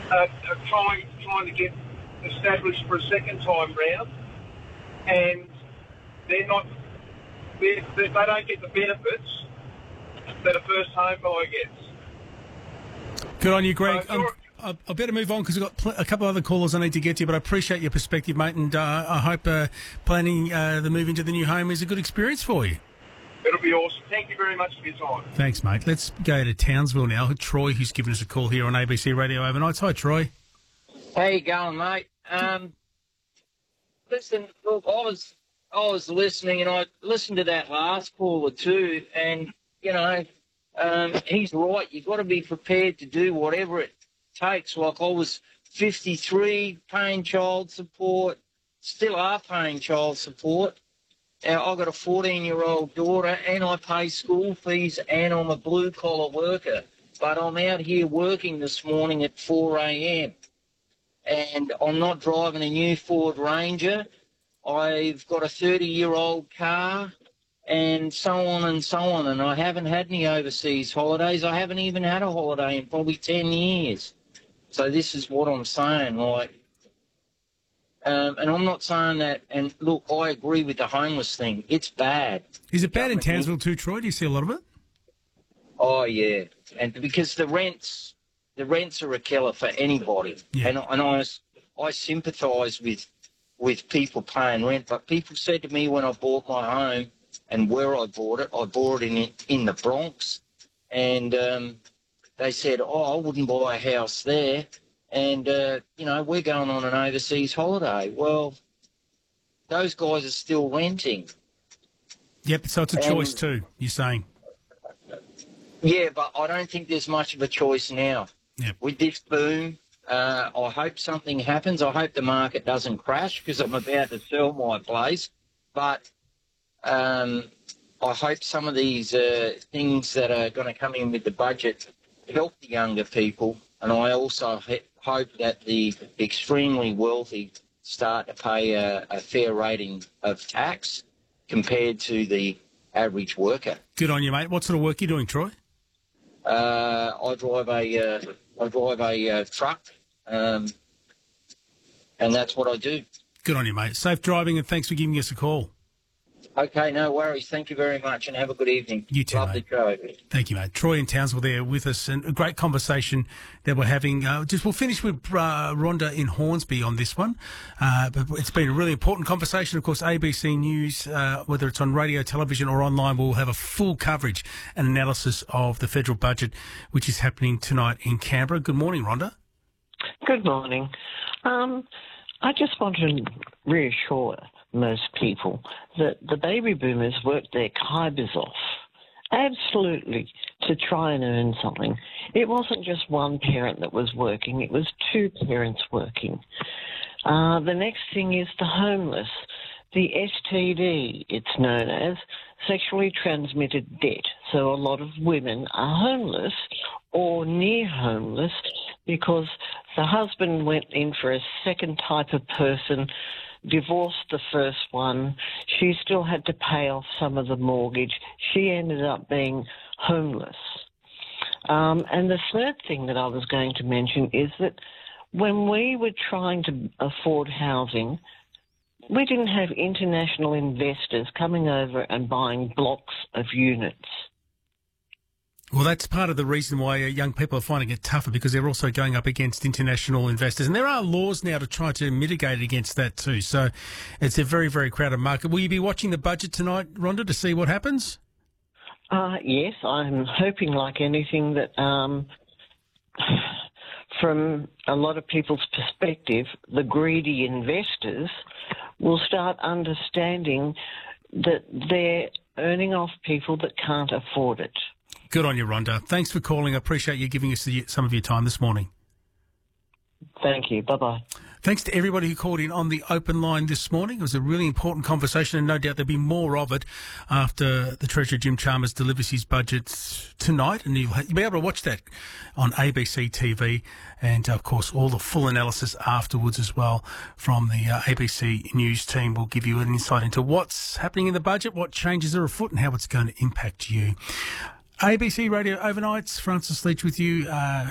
trying to get established for a second time round, and they don't get the benefits that a first home buyer gets. Good on you, Greg. So I better move on because we've got a couple of other callers I need to get to, but I appreciate your perspective, mate, and I hope planning the move into the new home is a good experience for you. it'll be awesome. Thank you very much for your time. Thanks, mate. Let's go to Townsville now. Troy, who's given us a call here on ABC Radio Overnights. Hi, Troy. How you going, mate? Listen, look, I was listening, and I listened to that last caller too, and you know, he's right. You've got to be prepared to do whatever it takes. Like I was 53, paying child support, still are paying child support. I've got a 14-year-old daughter, and I pay school fees, and I'm a blue-collar worker. But I'm out here working this morning at 4 a.m. and I'm not driving a new Ford Ranger. I've got a 30-year-old car, and so on and so on. And I haven't had any overseas holidays. I haven't even had a holiday in probably 10 years. So this is what I'm saying, like, and I'm not saying that, and look, I agree with the homeless thing. It's bad. Is it bad in Townsville too, Troy? Do you see a lot of it? Oh, yeah. And because the rents are a killer for anybody. Yeah. And I sympathise with people paying rent, but people said to me when I bought my home and where I bought it in the Bronx, and they said, I wouldn't buy a house there. And, we're going on an overseas holiday. Well, those guys are still renting. Yep, so it's a choice too, you're saying. Yeah, but I don't think there's much of a choice now. Yep. With this boom, I hope something happens. I hope the market doesn't crash because I'm about to sell my place. But I hope some of these things that are going to come in with the budget help the younger people. And I also hope that the extremely wealthy start to pay a fair rating of tax compared to the average worker. Good on you, mate. What sort of work are you doing, Troy? I drive a truck, and that's what I do. Good on you, mate. Safe driving, and thanks for giving us a call. Okay, no worries. Thank you very much, and have a good evening. You too, Love mate. the show. Thank you, mate. Troy and Townsville there with us, and a great conversation that we're having. We'll finish with Rhonda in Hornsby on this one. But it's been a really important conversation. Of course, ABC News, whether it's on radio, television or online, will have a full coverage and analysis of the federal budget, which is happening tonight in Canberra. Good morning, Rhonda. Good morning. I just want to reassure most people that the baby boomers worked their kibers off, absolutely, to try and earn something. It wasn't just one parent that was working, it was two parents working. The next thing is the homeless. The STD, it's known as, sexually transmitted debt. So a lot of women are homeless or near homeless because the husband went in for a second type of person, divorced the first one. She still had to pay off some of the mortgage. She ended up being homeless. And the third thing that I was going to mention is that when we were trying to afford housing, we didn't have international investors coming over and buying blocks of units. Well, that's part of the reason why young people are finding it tougher, because they're also going up against international investors. And there are laws now to try to mitigate against that too. So it's a very, very crowded market. Will you be watching the budget tonight, Rhonda, to see what happens? Yes, I'm hoping, like anything, that from a lot of people's perspective, the greedy investors will start understanding that they're earning off people that can't afford it. Good on you, Rhonda. Thanks for calling. I appreciate you giving us some of your time this morning. Thank you. Bye-bye. Thanks to everybody who called in on the open line this morning. It was a really important conversation, and no doubt there'll be more of it after the Treasurer Jim Chalmers delivers his budget tonight, and you'll be able to watch that on ABC TV, and of course all the full analysis afterwards as well from the ABC News team will give you an insight into what's happening in the budget, what changes are afoot, and how it's going to impact you. ABC Radio Overnights, Francis Leach with you.